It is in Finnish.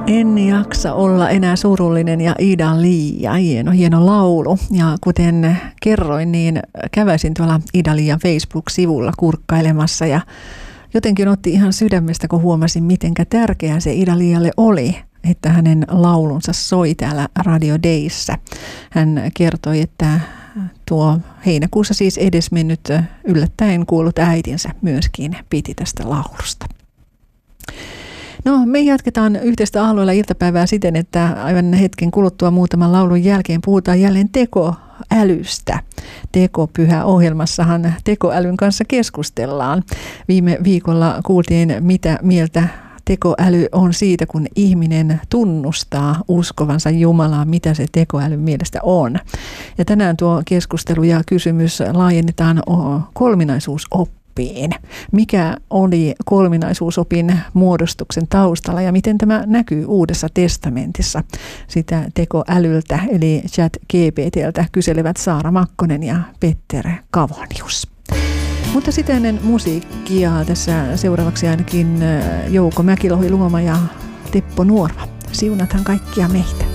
En jaksa olla enää surullinen ja Ida Lia, hieno laulu. Ja kuten kerroin, niin käväisin tuolla Ida Lian Facebook-sivulla kurkkailemassa ja jotenkin otti ihan sydämestä, kun huomasin, mitenkä tärkeää se Ida Lialle oli, että hänen laulunsa soi täällä Radio Dayssä. Hän kertoi, että tuo heinäkuussa siis edesmennyt yllättäen kuollut äitinsä myöskin piti tästä laulusta. No, me jatketaan yhteistä aamuilla iltapäivää siten, että aivan hetken kuluttua muutaman laulun jälkeen puhutaan jälleen tekoälystä. Tekopyhä-ohjelmassahan tekoälyn kanssa keskustellaan. Viime viikolla kuultiin, mitä mieltä tekoäly on siitä, kun ihminen tunnustaa uskovansa Jumalaa, mitä se tekoälyn mielestä on. Ja tänään tuo keskustelu ja kysymys laajennetaan kolminaisuusoppiin. Mikä oli kolminaisuusopin muodostuksen taustalla ja miten tämä näkyy Uudessa testamentissa? Sitä tekoälyltä eli ChatGPT:ltä kyselevät Saara Makkonen ja Petter Kavonius. Mutta sitten ennen musiikkia tässä seuraavaksi ainakin Jouko Mäkilohi-Luoma ja Teppo Nuorma. Siunathan kaikkia meitä.